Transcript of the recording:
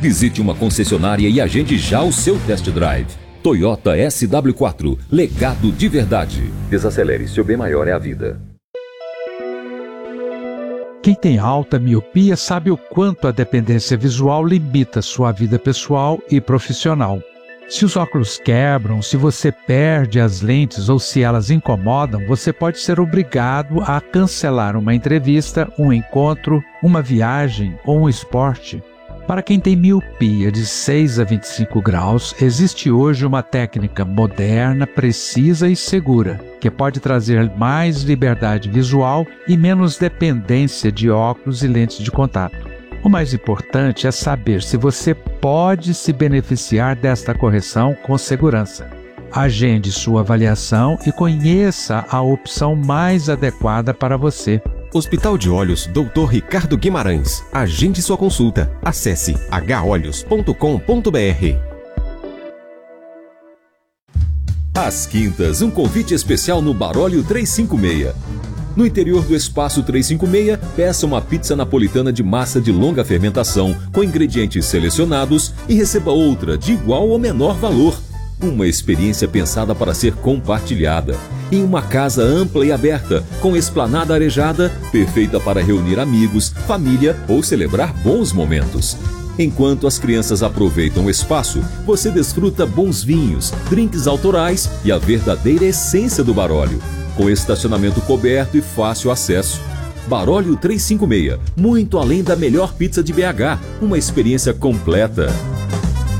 Visite uma concessionária e agende já o seu test drive. Toyota SW4, legado de verdade. Desacelere, seu bem maior é a vida. Quem tem alta miopia sabe o quanto a dependência visual limita sua vida pessoal e profissional. Se os óculos quebram, se você perde as lentes ou se elas incomodam, você pode ser obrigado a cancelar uma entrevista, um encontro, uma viagem ou um esporte. Para quem tem miopia de 6 a 25 graus, existe hoje uma técnica moderna, precisa e segura, que pode trazer mais liberdade visual e menos dependência de óculos e lentes de contato. O mais importante é saber se você pode se beneficiar desta correção com segurança. Agende sua avaliação e conheça a opção mais adequada para você. Hospital de Olhos Dr. Ricardo Guimarães. Agende sua consulta. Acesse holhos.com.br. Às quintas, um convite especial no Barólio 356. No interior do Espaço 356, peça uma pizza napolitana de massa de longa fermentação, com ingredientes selecionados, e receba outra de igual ou menor valor. Uma experiência pensada para ser compartilhada. Em uma casa ampla e aberta, com esplanada arejada, perfeita para reunir amigos, família ou celebrar bons momentos. Enquanto as crianças aproveitam o espaço, você desfruta bons vinhos, drinks autorais e a verdadeira essência do Barólio. Com estacionamento coberto e fácil acesso. Barólio 356, muito além da melhor pizza de BH, uma experiência completa.